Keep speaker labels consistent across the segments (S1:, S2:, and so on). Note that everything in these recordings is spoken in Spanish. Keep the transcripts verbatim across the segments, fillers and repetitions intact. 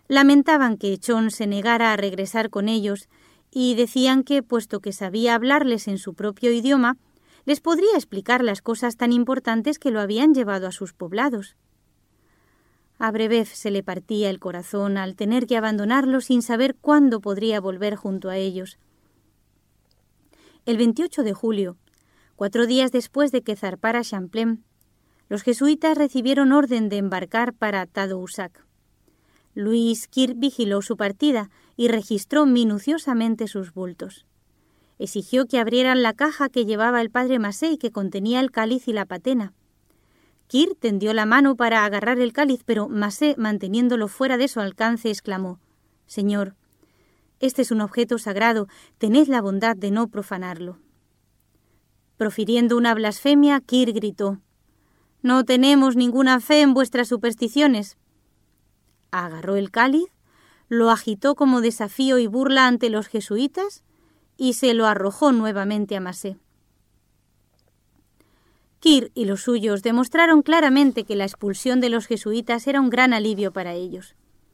S1: Lamentaban que Echón se negara a regresar con ellos y decían que, puesto que sabía hablarles en su propio idioma, les podría explicar las cosas tan importantes que lo habían llevado a sus poblados. A Brebeuf se le partía el corazón al tener que abandonarlos sin saber cuándo podría volver junto a ellos. El veintiocho de julio, cuatro días después de que zarpara Champlain, los jesuitas recibieron orden de embarcar para Tadoussac. Louis Kirk vigiló su partida y registró minuciosamente sus bultos. Exigió que abrieran la caja que llevaba el padre Massé y que contenía el cáliz y la patena. Kirk tendió la mano para agarrar el cáliz, pero Massé, manteniéndolo fuera de su alcance, exclamó: «Señor, este es un objeto sagrado, tened la bondad de no profanarlo». Profiriendo una blasfemia, Kirk gritó: «No tenemos ninguna fe en vuestras supersticiones». Agarró el cáliz, lo agitó como desafío y burla ante los jesuitas y se lo arrojó nuevamente a Massé. Kirk y los suyos demostraron claramente que la expulsión de los jesuitas era un gran alivio para ellos.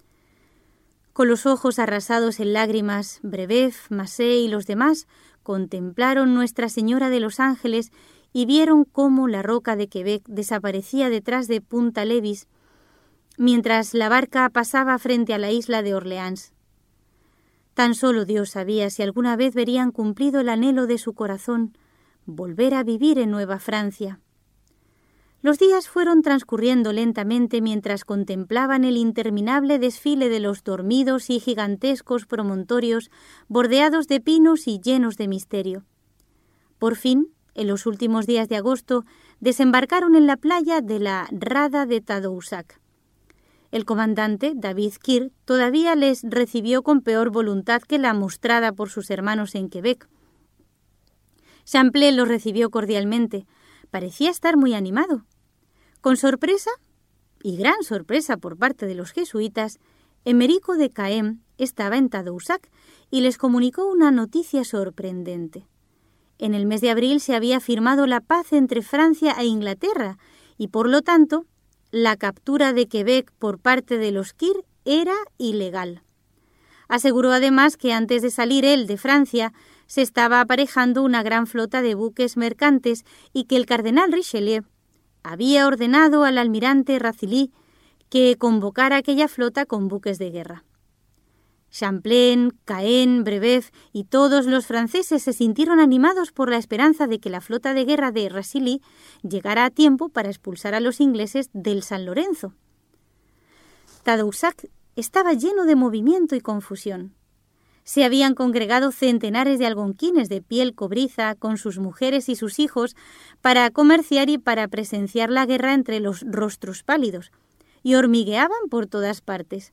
S1: Con los ojos arrasados en lágrimas, Brebeuf, Massé y los demás contemplaron Nuestra Señora de los Ángeles y vieron cómo la roca de Quebec desaparecía detrás de Punta Levis, mientras la barca pasaba frente a la isla de Orleans. Tan solo Dios sabía si alguna vez verían cumplido el anhelo de su corazón, volver a vivir en Nueva Francia. Los días fueron transcurriendo lentamente mientras contemplaban el interminable desfile de los dormidos y gigantescos promontorios bordeados de pinos y llenos de misterio. Por fin, en los últimos días de agosto, desembarcaron en la playa de la Rada de Tadoussac. El comandante, David Kirk, todavía les recibió con peor voluntad que la mostrada por sus hermanos en Quebec. Champlain los recibió cordialmente. Parecía estar muy animado. Con sorpresa, y gran sorpresa por parte de los jesuitas, Emerico de Caen estaba en Tadoussac y les comunicó una noticia sorprendente. En el mes de abril se había firmado la paz entre Francia e Inglaterra y, por lo tanto, la captura de Quebec por parte de los Kirk era ilegal. Aseguró además que antes de salir él de Francia se estaba aparejando una gran flota de buques mercantes y que el cardenal Richelieu había ordenado al almirante Razilly que convocara aquella flota con buques de guerra. Champlain, Caen, Brebeuf y todos los franceses se sintieron animados por la esperanza de que la flota de guerra de Razilly llegara a tiempo para expulsar a los ingleses del San Lorenzo. Tadoussac estaba lleno de movimiento y confusión. Se habían congregado centenares de algonquines de piel cobriza con sus mujeres y sus hijos para comerciar y para presenciar la guerra entre los rostros pálidos, y hormigueaban por todas partes.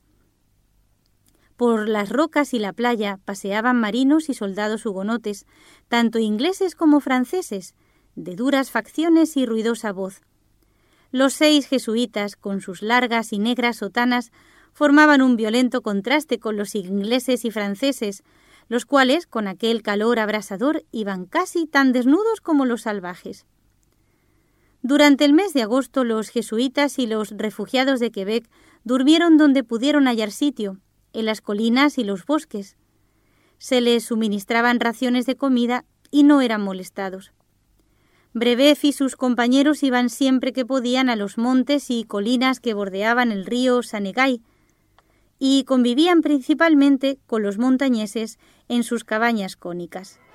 S1: Por las rocas y la playa paseaban marinos y soldados hugonotes, tanto ingleses como franceses, de duras facciones y ruidosa voz. Los seis jesuitas, con sus largas y negras sotanas, formaban un violento contraste con los ingleses y franceses, los cuales, con aquel calor abrasador, iban casi tan desnudos como los salvajes. Durante el mes de agosto, los jesuitas y los refugiados de Quebec durmieron donde pudieron hallar sitio, en las colinas y los bosques. Se les suministraban raciones de comida y no eran molestados. Brebeuf y sus compañeros iban siempre que podían a los montes y colinas que bordeaban el río Sanegay y convivían principalmente con los montañeses en sus cabañas cónicas.